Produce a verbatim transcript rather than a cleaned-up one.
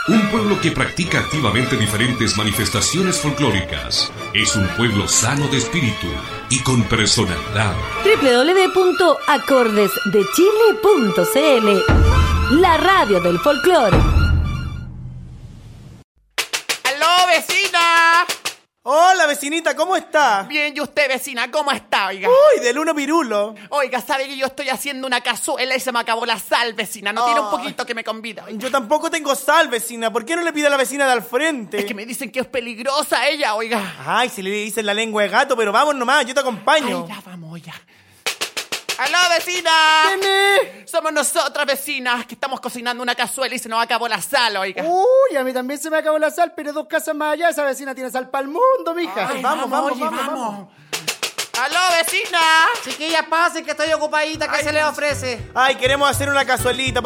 Un pueblo que practica activamente diferentes manifestaciones folclóricas. Es un pueblo sano de espíritu y con personalidad. doble u doble u doble u punto acordes de chile punto c l, la radio del folclore. ¡Aló, vecina! Hola, vecinita, ¿cómo está? Bien, ¿y usted, vecina? ¿Cómo está, oiga? Uy, del uno pirulo. Oiga, ¿sabe que yo estoy haciendo una cazuela y se me acabó la sal, vecina? ¿No Oh. tiene un poquito que me convida? Oiga? Yo tampoco tengo sal, vecina. ¿Por qué no le pide a la vecina de al frente? Es que me dicen que es peligrosa ella, oiga. Ay, si le dicen la lengua de gato, pero vamos nomás, yo te acompaño. Ay, ya vamos, oiga. ¡Aló, vecina! ¿Quién Somos nosotras, vecinas, que estamos cocinando una cazuela y se nos acabó la sal, oiga. Uy, a mí también se me acabó la sal, pero dos casas más allá esa vecina tiene sal para el mundo, mija. Ay, vamos, vamos, oye, vamos, vamos. ¡Aló, vecina! Chiquillas, pasen que estoy ocupadita, ¿qué Ay, se les ofrece? Ay, queremos hacer una cazuelita.